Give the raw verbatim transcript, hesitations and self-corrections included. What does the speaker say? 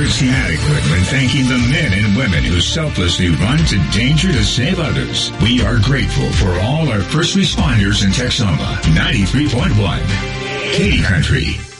words inadequate when thanking the men and women who selflessly run to danger to save others. We are grateful for all our first responders in Texoma. ninety-three point one. Katy Country.